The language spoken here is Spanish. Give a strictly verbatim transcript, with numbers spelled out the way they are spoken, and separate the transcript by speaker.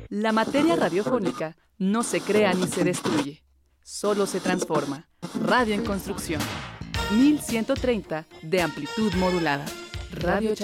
Speaker 1: La materia radiofónica no se crea ni se destruye, solo se transforma. Radio en construcción. mil ciento treinta de amplitud modulada. Radio Chapultepec.